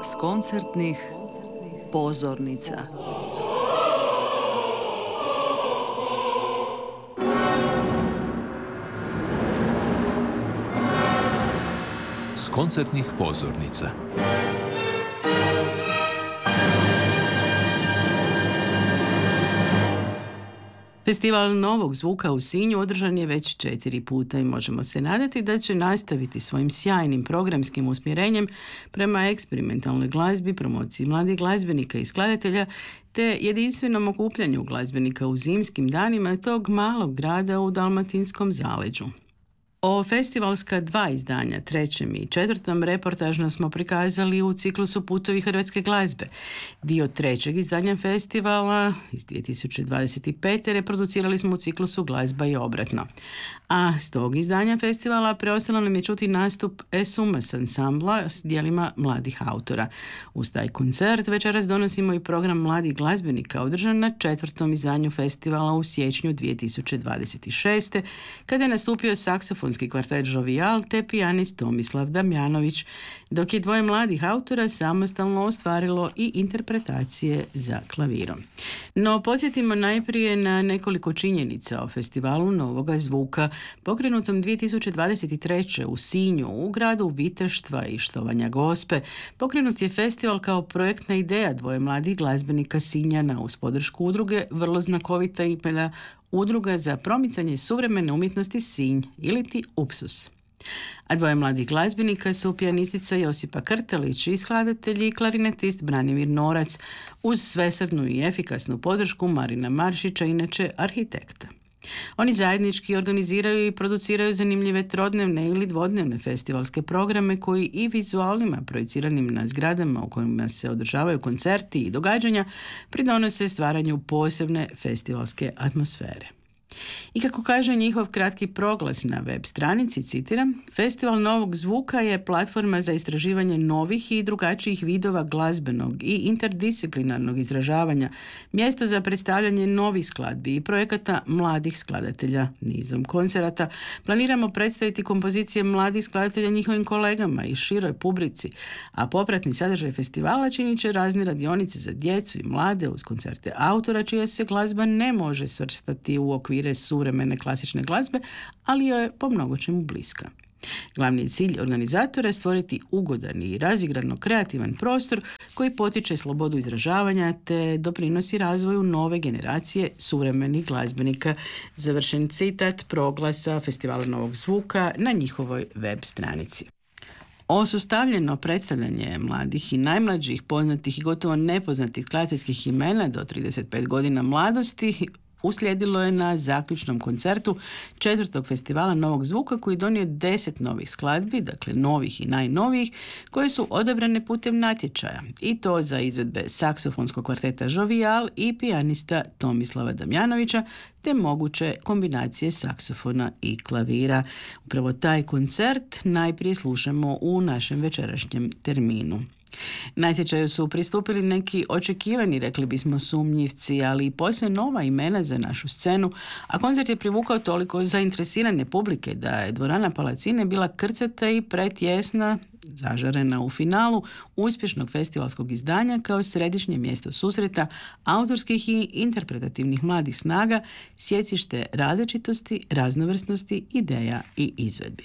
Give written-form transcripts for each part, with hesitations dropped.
s koncertnih pozornica. S koncertnih pozornica. Festival Novog zvuka u Sinju održan je već 4 puta i možemo se nadati da će nastaviti svojim sjajnim programskim usmjerenjem prema eksperimentalnoj glazbi, promociji mladih glazbenika i skladatelja te jedinstvenom okupljanju glazbenika u zimskim danima tog malog grada u Dalmatinskom zaleđu. O festivalska 2 izdanja, 3. i 4. reportažno smo prikazali u ciklusu Putovi hrvatske glazbe. Dio 3. izdanja festivala iz 2025. reproducirali smo u ciklusu Glazba i obratno. A s tog izdanja festivala preostalo nam je čuti nastup Esumas ansambla s dijelima mladih autora. Uz taj koncert večeras donosimo i program mladih glazbenika održan na 4. izdanju festivala u siječnju 2026. kada je nastupio saksofonski kvartet Jovial te pijanist Tomislav Damjanović, dok je 2 mladih autora samostalno ostvarilo i interpretacije za klavirom. No, podsjetimo najprije na nekoliko činjenica o festivalu Novoga zvuka, pokrenutom 2023. u Sinju, u gradu Viteštva i Štovanja Gospe. Pokrenut je festival kao projektna ideja 2 mladih glazbenika Sinjana uz podršku udruge vrlo znakovita imena Udruga za promicanje suvremene umjetnosti Sinj iliti UPSUS. A 2 mladih glazbenika su pijanistica Josipa Krtelić i skladatelj i klarinetist Branimir Norac uz svesrdnu i efikasnu podršku Marina Maršića, inače arhitekta. Oni zajednički organiziraju i produciraju zanimljive trodnevne ili dvodnevne festivalske programe koji i vizualnima projiciranim na zgradama u kojima se održavaju koncerti i događanja pridonose stvaranju posebne festivalske atmosfere. I kako kaže njihov kratki proglas na web stranici, citiram, Festival Novog zvuka je platforma za istraživanje novih i drugačijih vidova glazbenog i interdisciplinarnog izražavanja, mjesto za predstavljanje novih skladbi i projekata mladih skladatelja. Nizom koncerata planiramo predstaviti kompozicije mladih skladatelja njihovim kolegama i široj publici, a popratni sadržaj festivala činit će razne radionice za djecu i mlade uz koncerte autora čija se glazba ne može svrstati u okvire suvremene klasične glazbe, ali joj je po mnogočemu bliska. Glavni cilj organizatora je stvoriti ugodan i razigrano kreativan prostor koji potiče slobodu izražavanja te doprinosi razvoju nove generacije suvremenih glazbenika. Završen citat proglasa Festivala Novog zvuka na njihovoj web stranici. Osustavljeno predstavljanje mladih i najmlađih poznatih i gotovo nepoznatih skladateljskih imena do 35 godina mladosti uslijedilo je na zaključnom koncertu 4. festivala Novog zvuka koji donio 10 novih skladbi, dakle novih i najnovijih, koje su odabrane putem natječaja i to za izvedbe saksofonskog kvarteta Jovial i pijanista Tomislava Damjanovića te moguće kombinacije saksofona i klavira. Upravo taj koncert najprije slušamo u našem večerašnjem terminu. Natječaju su pristupili neki očekivani, rekli bismo, sumnjivci, ali i posve nova imena za našu scenu, a koncert je privukao toliko zainteresirane publike da je dvorana Palacine bila krcata i pretjesna, zažarena u finalu uspješnog festivalskog izdanja kao središnje mjesto susreta autorskih i interpretativnih mladih snaga, sjecište različitosti, raznovrsnosti, ideja i izvedbi.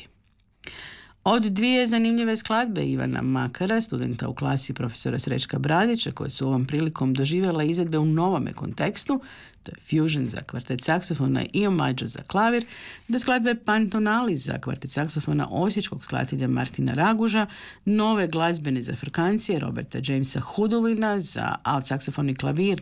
Od 2 zanimljive skladbe Ivana Makara, studenta u klasi profesora Srećka Bradića, koje su ovom prilikom doživjela izvedbe u novome kontekstu, to je fusion za kvartet saksofona i omađo za klavir, do skladbe Pantonali za kvartet saksofona osječkog skladatelja Martina Raguža, nove glazbene zafrkancije Roberta Jamesa Hudulina za alt saksofon i klavir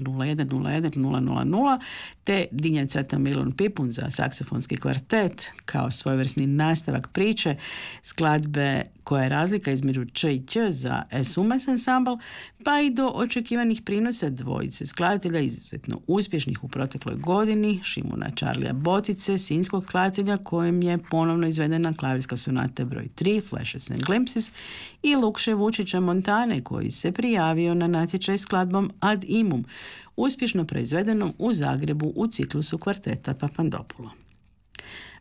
0101000, te Dinjacata Milon Pipun za saksofonski kvartet kao svojevrsni nastavak priče, skladbe koja je razlika između Č i Ć za Esumas ansambl, pa i do očekivanih prinosa 2 skladatelja izuzetno uspješnih u protekloj godini, Šimuna Čarlija Botice, sinskog skladatelja kojem je ponovno izvedena klavirska sonata broj 3, Flashes and Glimpses, i Lukše Vučića Montane koji se prijavio na natječaj skladbom Ad Imum, uspješno proizvedenom u Zagrebu u ciklusu kvarteta Papandopulo.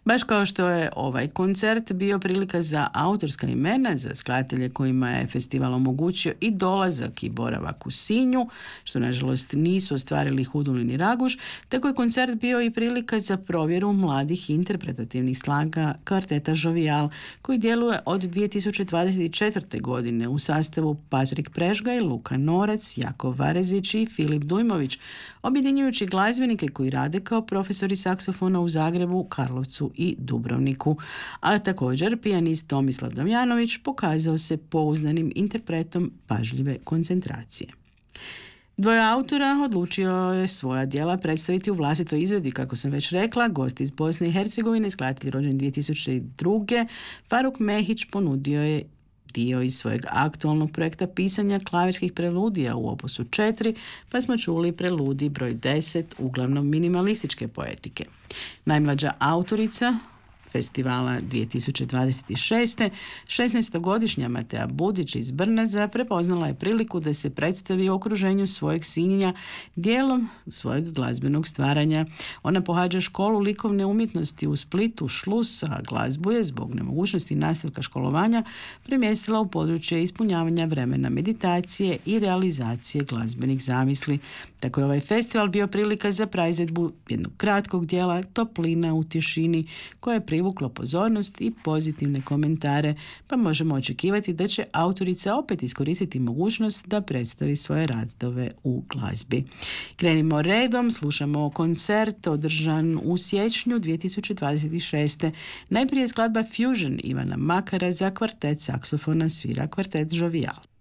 Baš kao što je ovaj koncert bio prilika za autorska imena, za skladatelje kojima je festival omogućio i dolazak i boravak u Sinju, što nažalost nisu ostvarili Hudulin i Raguž, tako je koncert bio i prilika za provjeru mladih interpretativnih snaga kvarteta Jovial, koji djeluje od 2024. godine u sastavu Patrik Prežgaj, Luka Norac, Jakov Varezić i Filip Dujmović, objedinjujući glazbenike koji rade kao profesori saksofona u Zagrebu, Karlovcu i Dubrovniku. A također pijanist Tomislav Damjanović pokazao se pouzdanim interpretom pažljive koncentracije. Dvoje autora odlučio je svoja djela predstaviti u vlastitoj izvedbi, kako sam već rekla. Gost iz Bosne i Hercegovine, skladatelj rođen 2002. Faruk Mehić ponudio je dio iz svojeg aktualnog projekta pisanja klavirskih preludija u opusu 4, pa smo čuli preludij broj 10, uglavnom minimalističke poetike. Najmlađa autorica festivala 2026. 16-godišnja Matea Budić iz Brnaza prepoznala je priliku da se predstavi u okruženju svojeg sinja dijelom svojeg glazbenog stvaranja. Ona pohađa školu likovne umjetnosti u Splitu, Šlus, a glazbu je zbog nemogućnosti nastavka školovanja premjestila u područje ispunjavanja vremena meditacije i realizacije glazbenih zamisli. Tako je ovaj festival bio prilika za praizvedbu jednog kratkog dijela Toplina u tišini, koje je privuklo pozornost i pozitivne komentare, pa možemo očekivati da će autorica opet iskoristiti mogućnost da predstavi svoje radove u glazbi. Krenimo redom, slušamo koncert održan u siječnju 2026. Najprije skladba Fusion Ivana Makara za kvartet saksofona svira kvartet Jovial.